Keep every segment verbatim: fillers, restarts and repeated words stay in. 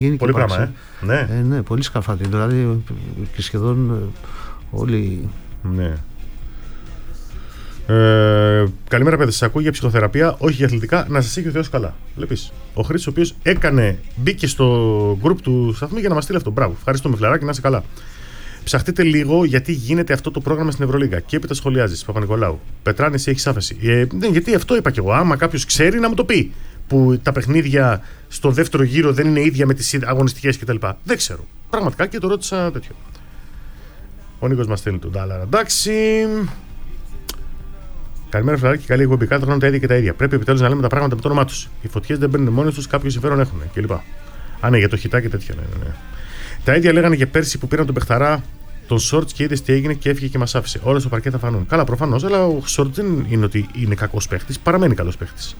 Γίνει πολύ πράγμα, ε. Ναι. Ε, ναι, πολύ σκαφάτι. Δηλαδή και σχεδόν ε, όλοι. Ναι. Ε, καλημέρα, παιδιά. Σας ακούω για ψυχοθεραπεία, όχι για αθλητικά. Να σας έχει ο Θεός καλά. Βλέπεις. Ο Χρήστος, ο οποίος έκανε, μπήκε στο group του σταθμού για να μας στείλει αυτό. Μπράβο. Ευχαριστούμε, Φλεράκι, να είσαι καλά. Ψαχτείτε λίγο γιατί γίνεται αυτό το πρόγραμμα στην Ευρωλίγκα. Και έπειτα σχολιάζει. Παπα-Νικολάου. Πετράνη, έχει άφεση. Ε, ναι, γιατί αυτό είπα κι εγώ. Άμα κάποιος ξέρει να μου το πει. Που τα παιχνίδια στο δεύτερο γύρο δεν είναι ίδια με τις αγωνιστικές κτλ. Δεν ξέρω. Πραγματικά και το ρώτησα τέτοιο. Ο Νίκος μας στέλνει τον Ντάλαρα. Εντάξει. Καλημέρα, Φλεράκι. Καλή εκπομπή. Κάθε χρόνο τα ίδια και τα ίδια. Πρέπει επιτέλους να λέμε τα πράγματα με το όνομά τους. Οι φωτιές δεν μπαίνουν μόνες τους, κάποιο συμφέρον έχουν κλπ. Α, ναι, για το χιτά και τέτοια. Ναι, ναι, ναι. Τα ίδια λέγανε και πέρσι που πήραν τον Πεχταρά, τον Σόρτς και είδε τι έγινε και έφυγε και μας άφησε. Όλα στο παρκέ θα φανούν. Καλά, προφανώς, αλλά ο Σόρτς δεν είναι ότι είναι κακός παίχτης, παραμένει καλός παίχτης.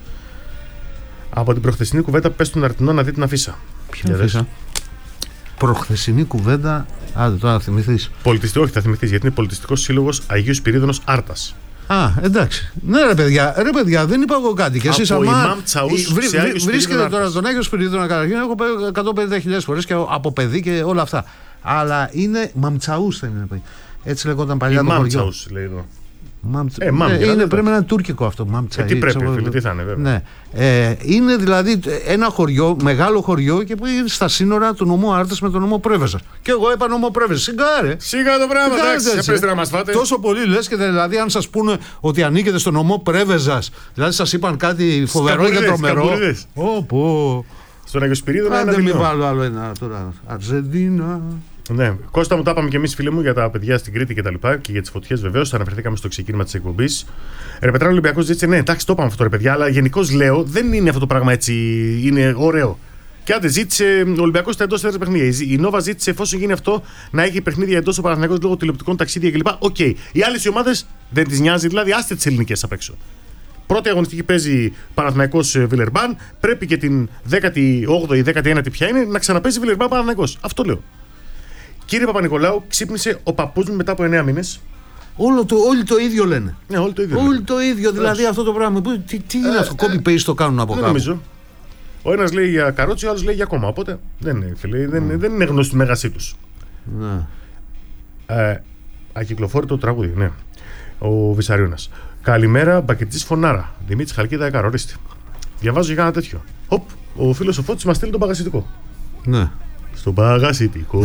Από την προχθεσινή κουβέντα, πες στον Αρτινό να δει την αφίσα. Ποια αφίσα? Προχθεσινή κουβέντα. Άντε, τώρα θα θυμηθείς. Πολιτιστικό, όχι θα θυμηθείς, γιατί είναι πολιτιστικός σύλλογος Αγίου Σπυρίδωνος Άρτας. Α, εντάξει. Ναι, ρε παιδιά, ρε παιδιά, δεν είπα εγώ κάτι. Και εσείς αμά βρίσκετε τώρα τον Άγιο Σπυρίδωνα καταρχήν. Έχω πει εκατόν πενήντα χιλιάδες φορές και από παιδί και όλα αυτά. Αλλά είναι Μαμτσαούς θα είναι. Έτσι λεγόταν παλιά το χωριό. Μαμτσαούς λέει εδώ. Μάμτσα... Ε, μάμ, ε, είναι, πρέπει να είναι τουρκικό αυτό. Μάμτσα, ε, τι πρέπει, φίλε, τι θα είναι, βέβαια. Ναι. Ε, είναι δηλαδή ένα χωριό, μεγάλο χωριό και που είναι στα σύνορα του νομού Άρτας με τον νομό Πρέβεζα. Και εγώ είπα νομό Πρέβεζα. Σιγάρε. Σιγά το πράγμα, εντάξει. Να μας φάτε. Τόσο πολύ λες και δηλαδή, αν σας πούνε ότι ανήκετε στον νομό Πρέβεζα, δηλαδή σας είπαν κάτι φοβερό και τρομερό. Όπω. Στον Αγιο Σπυρίδωνα ένα δεν μην βάλω άλλο ένα τώρα. Αργεντίνα. Ναι, Κώστα μου, τα είπαμε και εμείς, φίλοι μου, για τα παιδιά στην Κρήτη και τα λοιπά και για τις φωτιές, βεβαίως. Αναφερθήκαμε στο ξεκίνημα της εκπομπής. Ρε Πετράνο, Ολυμπιακός ζήτησε, ναι, εντάξει, το είπαμε αυτό, ρε παιδιά, αλλά γενικώς λέω, δεν είναι αυτό το πράγμα έτσι, είναι ωραίο. Και άντε, ζήτησε ο Ολυμπιακός τα εντός έδρας παιχνίδια. Η Νόβα ζήτησε, εφόσον γίνει αυτό, να έχει παιχνίδια εντός ο Παναθηναϊκός λόγω τηλεοπτικών ταξίδια κλπ. Οκ. Okay. Οι άλλες ομάδες δεν τις νοιάζει, δηλαδή, άστε τις ελληνικές απ' έξω. Πρώτη αγωνιστική παίζει Παναθηναϊκός Βιλερμπάν, πρέπει και την δέκατη όγδοη ή δέκατη ένατη ποια είναι να ξαναπέζει Βιλερμπάν Παναθηναϊκός. Αυτό λέω. Κύριε Παπα-Νικολάου, ξύπνησε ο παππούς μου μετά από εννέα μήνες. Όλο το, όλοι το ίδιο λένε. Ναι, όλοι το ίδιο. Όλοι λένε. το ίδιο, δηλαδή αυτό το πράγμα. Τι, τι είναι ε, αυτό, copy-paste το κάνουν από δεν κάπου. Νομίζω. Ο ένας λέει για καρότσι, ο άλλος λέει για κόμμα. Οπότε δεν είναι, φίλε, δεν, mm. δεν είναι γνωστή μέγασή τους. Ναι. Ε, ακυκλοφόρητο τραγούδι, ναι. Ο Βυσαριώνας. Καλημέρα, μπακετζής φωνάρα. Δημήτρης Χαλκίδα, έκανα, ορίστε. Διαβάζω για κάνα τέτοιο. Οπ, ο φίλος ο Φώτης μας στέλνει τον παγασιτικό. Ναι. Στο παγασιτικό.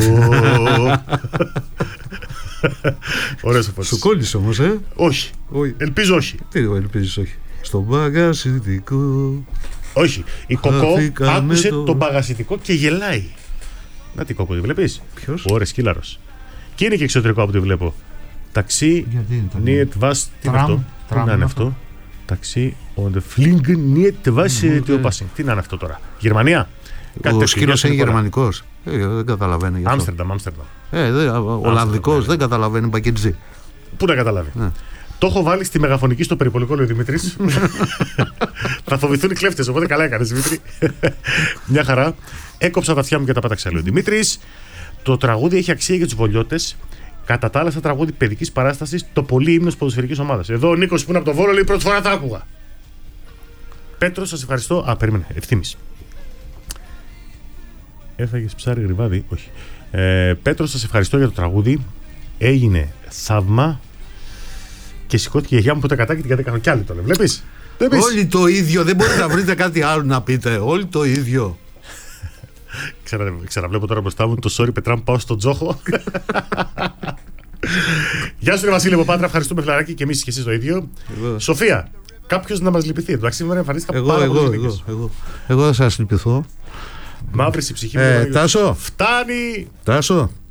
Ωραίος ο Φώτης. Σου κόλλησε όμως, ε. Όχι. όχι. Ελπίζω όχι. Τι ελπίζεις όχι. Στο παγασιτικό. Όχι. Η Κοκό άκουσε το... τον παγασιτικό και γελάει. Να τι Κοκό, τη βλέπεις. Ποιος? Ωραία, σκύλαρος. Και είναι και εξωτερικό από τη βλέπω. Ταξί. Νιετ βας. Τι είναι αυτό. Τι να είναι αυτό. Ταξί. On the fling. Νιετ βας. Τι να είναι αυτό τώρα. Γερμανία. Ο σκύλος είναι γερμανικός. Ε, δεν καταλαβαίνει. Άμστερνταμ, Άμστερνταμ. Ε, Ολλανδικός, ναι. Δεν καταλαβαίνει μπακετζή. Πού να καταλάβει. Ναι. Το έχω βάλει στη μεγαφωνική στο περιπολικό, λέει ο Δημήτρης. Θα φοβηθούν οι κλέφτες, οπότε καλά έκανες, Δημήτρη. Μια χαρά. Έκοψα τα αυτιά μου και τα πάταξα, λέει ο Δημήτρης. Το τραγούδι έχει αξία για τους βολιώτες. Κατά τα άλλα, στα τραγούδι παιδικής παράστασης, το πολύ ύμνος ποδοσφαιρικής ομάδας. Εδώ ο Νίκος που είναι από το Βόλο λέει πρώτη φορά τα άκουγα. Πέτρο, σας ευχαριστώ. Α, περίμενε, Ευθύμης. Έφαγες ψάρι γρυβάδι, όχι. Ε, Πέτρο, σας ευχαριστώ για το τραγούδι. Έγινε θαύμα. Και σηκώθηκε η γιαγιά μου που τα κατάκειται γιατί κάνω κι άλλο τώρα. Βλέπεις. Όλοι το ίδιο. Δεν μπορείτε να βρείτε κάτι άλλο να πείτε. Όλοι το ίδιο. Ξερα, ξαναβλέπω τώρα μπροστά μου το sorry Πετρά μου, πάω στον Τζόχο. Γεια σου, ρε Βασίλη Παπάτρα. Ευχαριστούμε, Φλαράκι, και εμείς και εσείς το ίδιο. Εγώ. Σοφία, κάποιος να μας λυπηθεί. Εντάξει, σήμερα εμφανίστηκα πάρα εγώ, εγώ, εγώ, εγώ. εγώ θα σας λυπηθώ. Μαύρη η ψυχή ε, μου. Τάσο. Φτάνει. Τάσο.